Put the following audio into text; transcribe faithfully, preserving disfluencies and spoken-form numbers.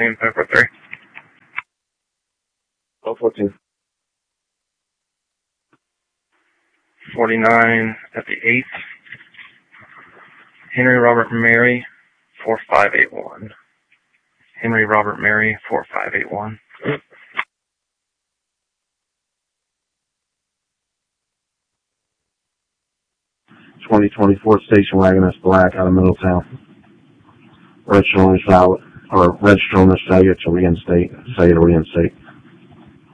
fourteen, five four three. twelve fourteen. forty-nine at the eighth. Henry Robert Mary, four five eight one. Henry Robert Mary, four five eight one. twenty twenty-four station wagon, that's black, out of Middletown. Register on this valid, or register on this failure to reinstate, failure to reinstate.